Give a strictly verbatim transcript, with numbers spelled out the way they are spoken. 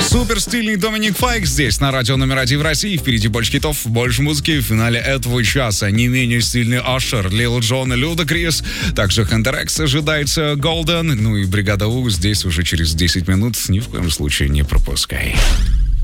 Супер стильный Доминик Файк здесь, на радио номер один в России. Впереди больше хитов, больше музыки. В финале этого часа не менее стильный Ашер, Лил Джон и Людакрис. Также Хантер Экс ожидается Голден. Ну и Бригада У здесь уже через десять минут. Ни в коем случае не пропускай.